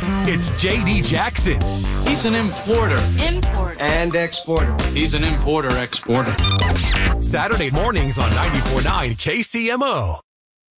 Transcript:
It's J.D. Jackson. He's an importer. And exporter. He's an importer-exporter. Saturday mornings on 94.9 KCMO.